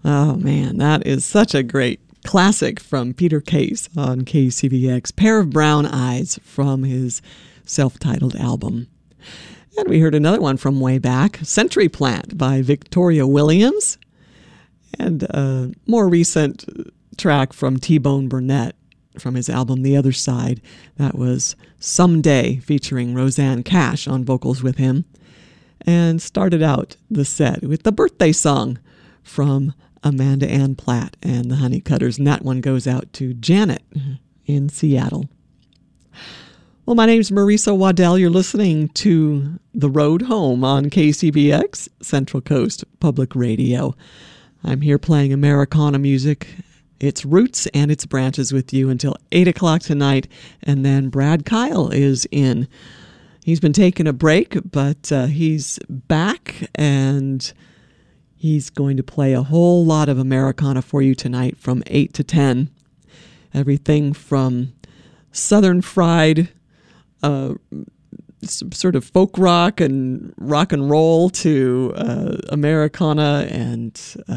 Oh, man, that is such a great classic from Peter Case on KCBX. Pair of Brown Eyes from his self-titled album. And we heard another one from way back, Century Plant by Victoria Williams. And a more recent track from T-Bone Burnett from his album The Other Side. That was Someday, featuring Roseanne Cash on vocals with him. And started out the set with the birthday song from Amanda Ann Platt and the Honeycutters. And that one goes out to Janet in Seattle. Well, my name's Marisa Waddell. You're listening to The Road Home on KCBX, Central Coast Public Radio. I'm here playing Americana music, its roots and its branches with you until 8 o'clock tonight. And then Brad Kyle is in. He's been taking a break, but he's back, and he's going to play a whole lot of Americana for you tonight from 8 to 10. Everything from Southern fried sort of folk rock and roll to Americana and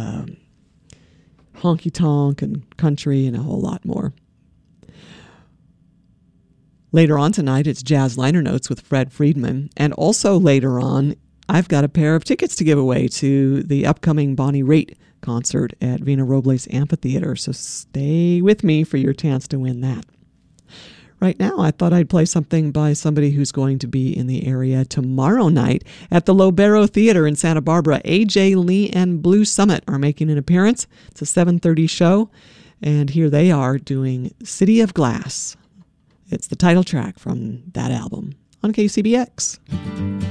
honky-tonk and country and a whole lot more. Later on tonight, it's Jazz Liner Notes with Fred Friedman. And also later on, I've got a pair of tickets to give away to the upcoming Bonnie Raitt concert at Vina Robles Amphitheater. So stay with me for your chance to win that. Right now, I thought I'd play something by somebody who's going to be in the area tomorrow night at the Lobero Theater in Santa Barbara. AJ Lee and Blue Summit are making an appearance. It's a 7:30 show, and here they are doing City of Glass. It's the title track from that album on KCBX.